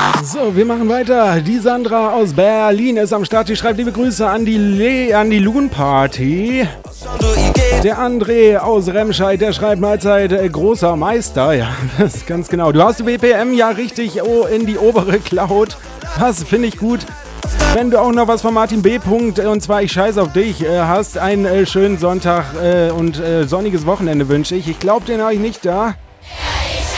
So, wir machen weiter. Die Sandra aus Berlin ist am Start. Die schreibt liebe Grüße an die Loon Party. Der André aus Remscheid, der schreibt Mahlzeit, großer Meister. Ja, das ist ganz genau. Du hast die WPM ja richtig in die obere Cloud. Das finde ich gut. Wenn du auch noch was von Martin B. und zwar ich scheiß auf dich, hast einen schönen Sonntag und sonniges Wochenende wünsche ich. Ich glaube, den habe ich nicht da.